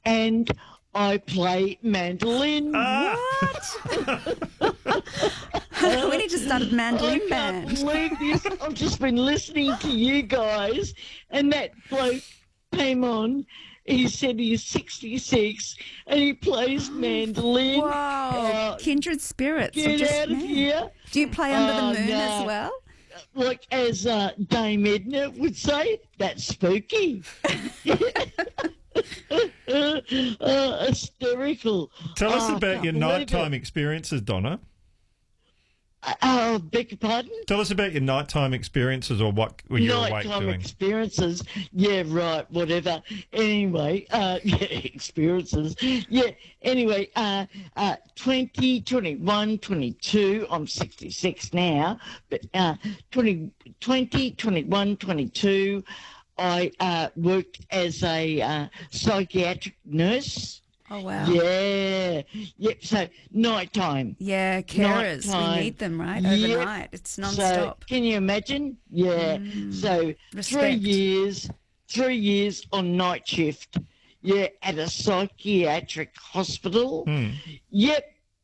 and I play mandolin. We need to start a mandolin I band. can't believe this. I've just been listening to you guys, and that bloke came on. He said he's 66 and he plays mandolin. Whoa, kindred spirits. Get out of here. Do you play under the moon as no. well? Like as Dame Edna would say, that's spooky. Hysterical. Tell us about can't your believe nighttime it. experiences, Donna. Beg your pardon? Tell us about your nighttime experiences or what were you awake Nighttime doing. experiences. Yeah, right, whatever. Anyway, experiences. Yeah, anyway, 20, 21, 22, I'm 66 now, but 20, 21, 22, I worked as a psychiatric nurse. Oh, wow. Yeah. Yep. So nighttime. Yeah, carers. Nighttime. We need them, right? Yep. Overnight. It's So non-stop. can you imagine? Yeah. So Respect. 3 years on night shift. Yeah, at a psychiatric hospital. Yep.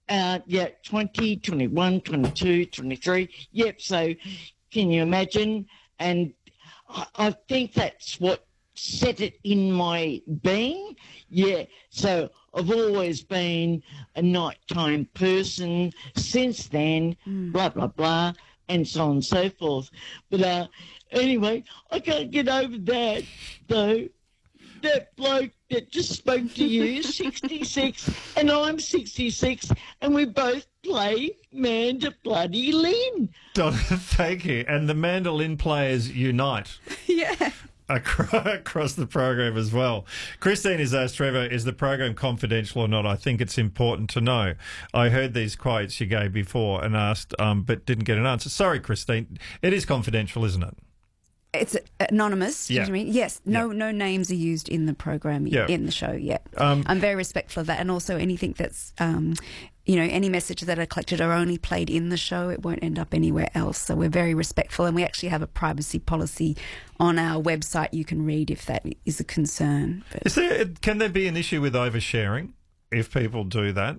20, 21, 22, 23. Yep. So can you imagine? And I think that's what set it in my being. Yeah, so I've always been a nighttime person since then, blah, blah, blah, and so on and so forth. But anyway, I can't get over that, though. That bloke that just spoke to you, 66, and I'm 66, and we both play Bloody-Lin. Donna, thank you. And the mandolin players unite. Yeah. Across the program as well. Christine has asked Trevor, is the program confidential or not? I think it's important to know. I heard these quotes you gave before and asked, but didn't get an answer. Sorry, Christine. It is confidential, isn't it? It's anonymous, Yeah. do you mean? Yes, no names are used in the program, Yeah. in the show yet. I'm very respectful of that, and also anything that's, any messages that are collected are only played in the show. It won't end up anywhere else. So we're very respectful, and we actually have a privacy policy on our website you can read if that is a concern. But Can there be an issue with oversharing if people do that?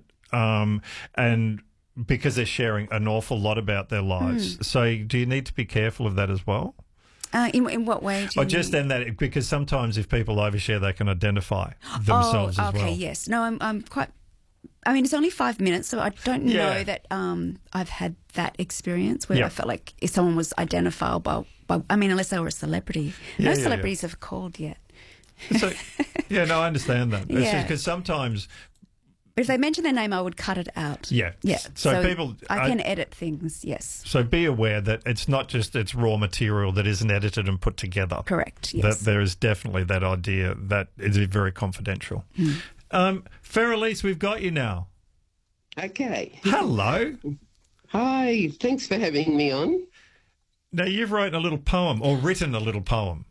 And because they're sharing an awful lot about their lives. So do you need to be careful of that as well? In what way do you Just mean? then that because sometimes if people overshare, they can identify themselves as well. Okay, yes. No, I'm quite. I mean, it's only 5 minutes, so I don't know that I've had that experience where I felt like if someone was identifiable by I mean, unless they were a celebrity. No celebrities have called yet. So, I understand that. It's Yeah. just because sometimes. But if they mention their name, I would cut it out. Yeah. Yeah. So people. I can edit things, yes. So be aware that it's not just it's raw material that isn't edited and put together. Correct, yes. That there is definitely that idea that is very confidential. Feralise, we've got you now. Okay. Hello. Hi. Thanks for having me on. Now, you've written a little poem or written a little poem.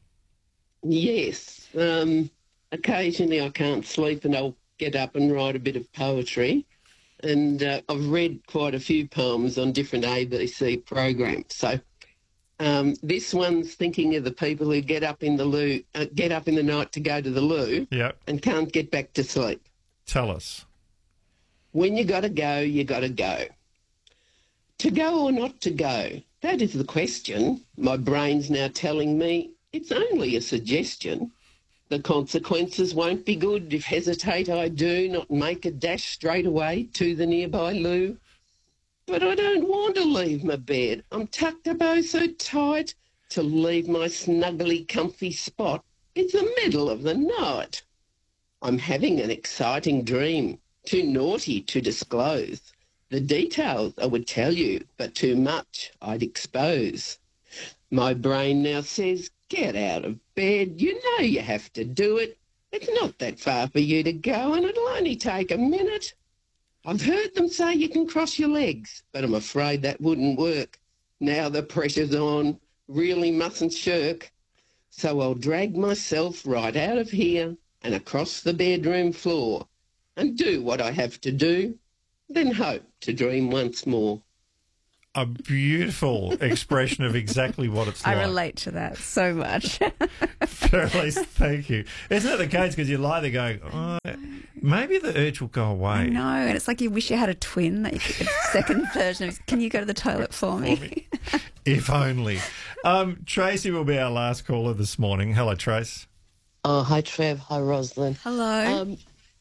Yes. Occasionally I can't sleep and I'll get up and write a bit of poetry. And I've read quite a few poems on different ABC programs. So this one's thinking of the people who get up in the night to go to the loo and can't get back to sleep. Tell us. When you got to go, you got to go. To go or not to go? That is the question. My brain's now telling me it's only a suggestion. The consequences won't be good if hesitate I do, not make a dash straight away to the nearby loo. But I don't want to leave my bed. I'm tucked up oh so tight to leave my snuggly comfy spot. It's the middle of the night. I'm having an exciting dream, too naughty to disclose. The details I would tell you, but too much I'd expose. My brain now says, get out of bed. You know you have to do it. It's not that far for you to go, and it'll only take a minute. I've heard them say you can cross your legs, but I'm afraid that wouldn't work. Now the pressure's on, really mustn't shirk. So I'll drag myself right out of here and across the bedroom floor and do what I have to do, then hope to dream once more. A beautiful expression of exactly what it's like. I relate to that so much. Feralise, thank you. Isn't it the case because you lie there going, oh, Maybe the urge will go away. I know, and it's like you wish you had a twin that you could get a second version of. Can you go to the toilet for me? If only. Tracy will be our last caller this morning. Hello, Trace. Oh, hi, Trev. Hi, Rosalind. Hello.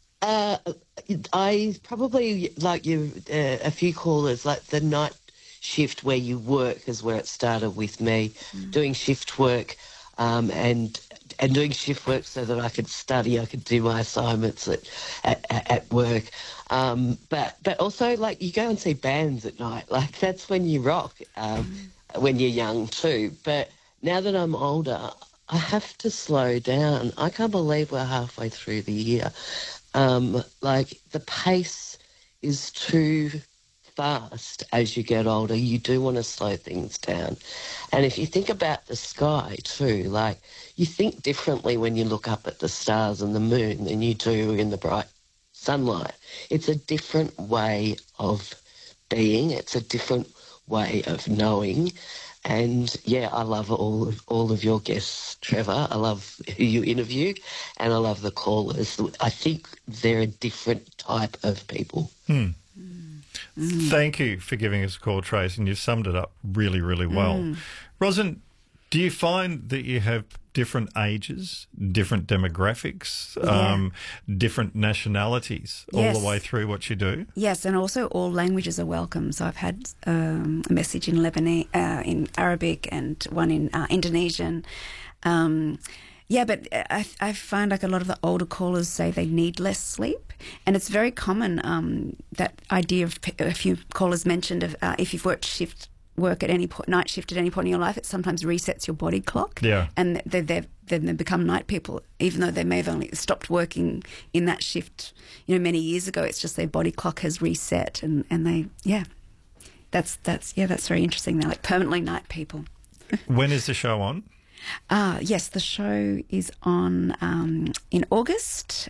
I probably, like you, a few callers, like the night shift where you work is where it started with me, doing shift work and doing shift work so that I could study, I could do my assignments at work. But also, like, you go and see bands at night. Like, that's when you rock, when you're young too. But now that I'm older, I have to slow down. I can't believe we're halfway through the year. Like, the pace is too fast as you get older. You do want to slow things down. And if you think about the sky too, like, you think differently when you look up at the stars and the moon than you do in the bright sunlight. It's a different way of being. It's a different way of knowing. And, yeah, I love all of your guests, Trevor. I love who you interview, and I love the callers. I think they're a different type of people. Thank you for giving us a call, Trace, and you've summed it up really, really well. Rosin, do you find that you have different ages, different demographics, different nationalities all the way through what you do? Yes, and also all languages are welcome. So I've had a message in Lebanese, in Arabic, and one in Indonesian. But I find like a lot of the older callers say they need less sleep, and it's very common, that idea of a few callers mentioned of if you've worked work at any point, night shift at any point in your life, it sometimes resets your body clock. Yeah. And then they become night people, even though they may have only stopped working in that shift, many years ago. It's just their body clock has reset, and they, that's very interesting. They're like permanently night people. When is the show on? Yes, the show is on in August.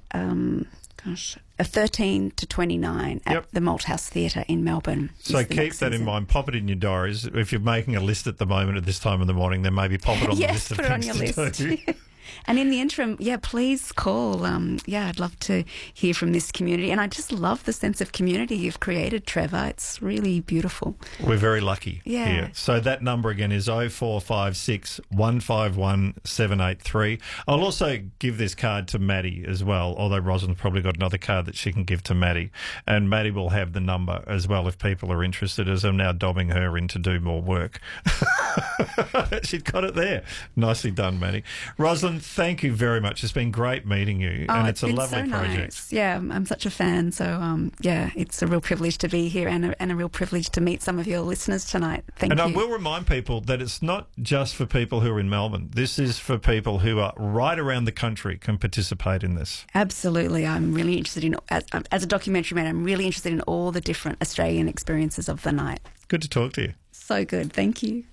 13 to 29 at the Malthouse Theatre in Melbourne. So keep that in mind. Pop it in your diaries. If you're making a list at the moment at this time of the morning, then maybe pop it on the list of things to do. And in the interim, please call. I'd love to hear from this community. And I just love the sense of community you've created, Trevor. It's really beautiful. We're very lucky here. So that number again is 0456 151 783. I'll also give this card to Maddie as well, although Rosalind's probably got another card that she can give to Maddie. And Maddie will have the number as well if people are interested, as I'm now dobbing her in to do more work. She's got it there. Nicely done, Maddie. Rosalind, thank you very much. It's been great meeting you, and it's a lovely project. Nice. Yeah, I'm such a fan. So, it's a real privilege to be here, and a real privilege to meet some of your listeners tonight. Thank you. And I will remind people that it's not just for people who are in Melbourne. This is for people who are right around the country can participate in this. Absolutely. I'm really interested in, as a documentary man, I'm really interested in all the different Australian experiences of the night. Good to talk to you. So good. Thank you.